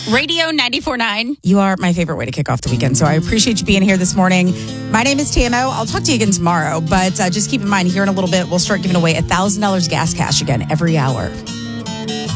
Radio 94.9. You are my favorite way to kick off the weekend, so I appreciate you being here this morning. My name is TMO. I'll talk to you again tomorrow, but just keep in mind, here in a little bit, we'll start giving away $1,000 gas cash again every hour.